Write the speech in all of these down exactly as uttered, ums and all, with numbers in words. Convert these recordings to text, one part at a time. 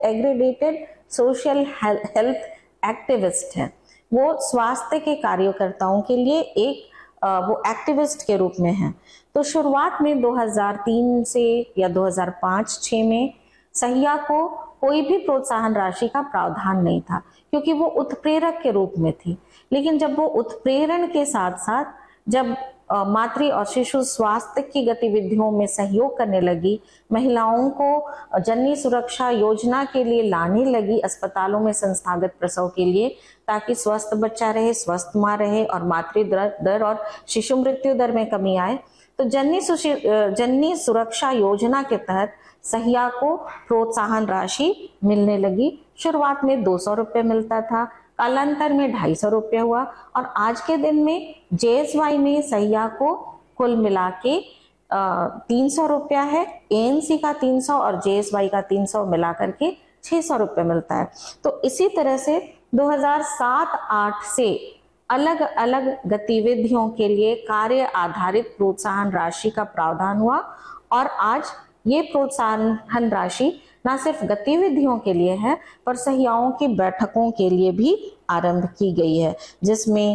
Aggregated social health activist है। वो स्वास्थ्य के कार्यकर्ताओं के लिए एक वो एक्टिविस्ट के रूप में है। तो शुरुआत में दो हज़ार तीन से या दो हज़ार पाँच छह में सहिया को कोई भी प्रोत्साहन राशि का प्रावधान नहीं था, क्योंकि वो उत्प्रेरक के रूप में थी। लेकिन जब वो उत्प्रेरण के साथ साथ जब मातृ और शिशु स्वास्थ्य की गतिविधियों में सहयोग करने लगी, महिलाओं को जननी सुरक्षा योजना के लिए लाने लगी अस्पतालों में संस्थागत प्रसव के लिए, ताकि स्वस्थ बच्चा रहे, स्वस्थ माँ रहे और मातृ दर और शिशु मृत्यु दर में कमी आए, तो जननी जननी सुरक्षा योजना के तहत सहिया को प्रोत्साहन राशि मिलने लगी। शुरुआत में दो सौ रुपये मिलता था, कालांतर में ढाई सौ रुपये हुआ और आज के दिन में जेएसवाई में सहिया को कुल मिला के तीन सौ रुपया है। एएनसी का तीन सौ और जेएसवाई का तीन सौ मिला करके छह सौ रुपये मिलता है। तो इसी तरह से दो हज़ार सात आठ से अलग अलग गतिविधियों के लिए कार्य आधारित प्रोत्साहन राशि का प्रावधान हुआ और आज ये प्रोत्साहन राशि न सिर्फ गतिविधियों के लिए है पर सहियाओं की बैठकों के लिए भी आरंभ की गई है, जिसमें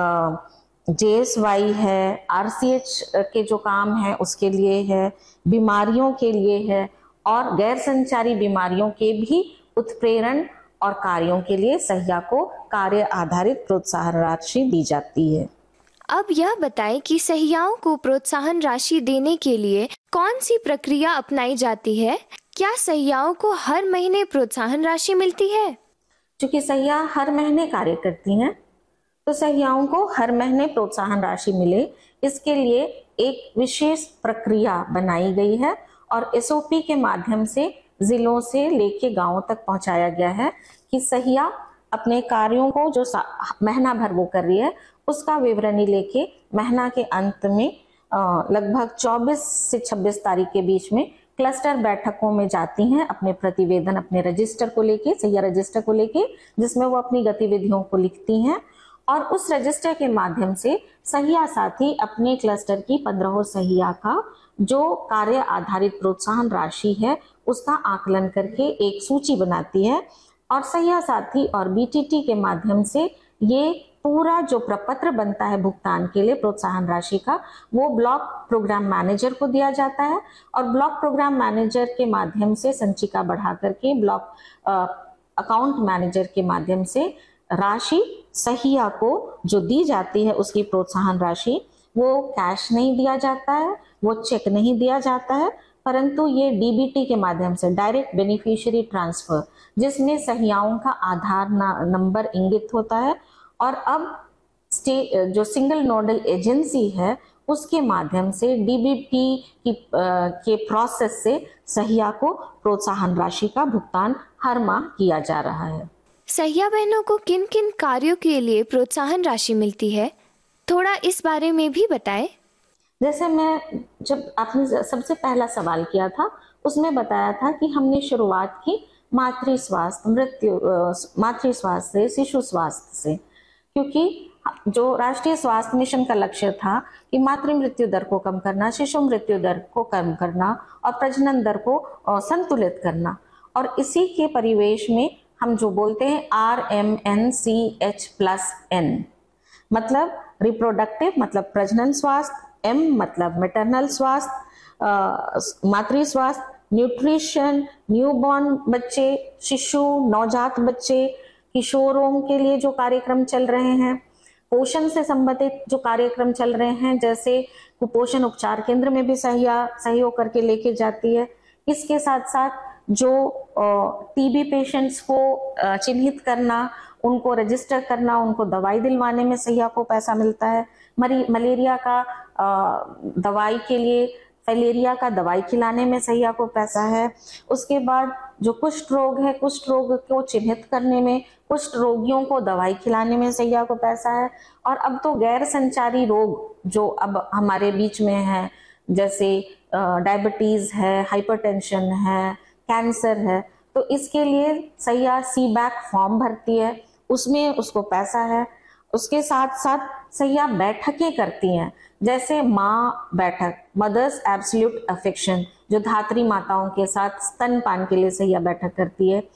जेएसवाई है, आरसीएच के जो काम है उसके लिए है, बीमारियों के लिए है और गैर संचारी बीमारियों के भी उत्प्रेरण और कार्यों के लिए सहिया को कार्य आधारित प्रोत्साहन राशि दी जाती है। अब यह बताएं कि सहियाओं को प्रोत्साहन राशि देने के लिए कौन सी प्रक्रिया अपनाई जाती है? क्या सहियाओं को हर महीने प्रोत्साहन राशि मिलती है? क्योंकि सहिया हर महीने कार्य करती हैं, तो सहियाओं को हर महीने प्रोत्साहन राशि मिले, इसके लिए एक विशेष प्रक्रिया बनाई गई है और एसओपी के माध्यम से जिलों से लेके गांवों तक पहुंचाया गया है कि सहिया अपने कार्यों को जो महीना भर वो कर रही है उसका विवरणी लेके महीना के अंत में लगभग चौबीस से छब्बीस तारीख के बीच में क्लस्टर बैठकों में जाती हैं अपने प्रतिवेदन, अपने रजिस्टर को लेके, सहिया रजिस्टर को लेके, जिसमें वो अपनी गतिविधियों को लिखती हैं और उस रजिस्टर के माध्यम से सहिया साथी अपने क्लस्टर की पंद्रह सहिया का जो कार्य आधारित प्रोत्साहन राशि है उसका आकलन करके एक सूची बनाती है और सहिया साथी और बीटीटी के माध्यम से ये पूरा जो प्रपत्र बनता है भुगतान के लिए प्रोत्साहन राशि का, वो ब्लॉक प्रोग्राम मैनेजर को दिया जाता है और ब्लॉक प्रोग्राम मैनेजर के माध्यम से संचिका बढ़ा करके ब्लॉक अकाउंट मैनेजर के माध्यम से राशि सहिया को जो दी जाती है उसकी प्रोत्साहन राशि, वो कैश नहीं दिया जाता है, वो चेक नहीं दिया जाता है, परंतु ये डीबीटी के माध्यम से डायरेक्ट बेनिफिशियरी ट्रांसफर, जिसमें सहियाओं का आधार नंबर इंगित होता है और अब स्टे जो सिंगल नोडल एजेंसी है उसके माध्यम से डीबीटी की के प्रोसेस से सहिया को प्रोत्साहन राशि का भुगतान हर माह किया जा रहा है। सहिया बहनों को किन किन कार्यों के लिए प्रोत्साहन राशि मिलती है, थोड़ा इस बारे में भी बताएं। जैसे मैं जब आपने सबसे पहला सवाल किया था उसमें बताया था कि हमने शुरुआत की मातृ स्वास्थ्य मृत्यु मातृ स्वास्थ्य से, शिशु स्वास्थ्य से, क्योंकि जो राष्ट्रीय स्वास्थ्य मिशन का लक्ष्य था कि मातृ मृत्यु दर को कम करना, शिशु मृत्यु दर को कम करना और प्रजनन दर को संतुलित करना, और इसी के परिवेश में हम जो बोलते हैं R M N C H plus N, मतलब रिप्रोडक्टिव मतलब प्रजनन स्वास्थ्य, एम मतलब मैटरनल स्वास्थ्य मातृ स्वास्थ्य, न्यूट्रिशन न्यूबॉर्न बच्चे, शिशु नवजात बच्चे, किशोरों के लिए जो कार्यक्रम चल रहे हैं, पोषण से संबंधित जो कार्यक्रम चल रहे हैं, जैसे कुपोषण उपचार केंद्र में भी सहिया सहयोग करके लेके जाती है। इसके साथ साथ जो टीबी पेशेंट्स को चिन्हित करना, उनको रजिस्टर करना, उनको दवाई दिलवाने में सहिया को पैसा मिलता है। मलेरिया का दवाई के लिए, फैलेरिया का दवाई खिलाने में सहिया को पैसा है। उसके बाद जो कुष्ठ रोग है, कुष्ठ रोग को चिन्हित करने में, कुष्ठ रोगियों को दवाई खिलाने में सहिया को पैसा है। और अब तो गैर संचारी रोग जो अब हमारे बीच में है, जैसे डायबिटीज है, हाइपरटेंशन है, कैंसर है, तो इसके लिए सहिया सी बैक फॉर्म भरती है, उसमें उसको पैसा है। उसके साथ साथ सहिया बैठकें करती हैं, जैसे माँ बैठक, मदर्स एब्सोल्यूट अफेक्शन, जो धात्री माताओं के साथ स्तनपान के लिए सहिया बैठक करती है,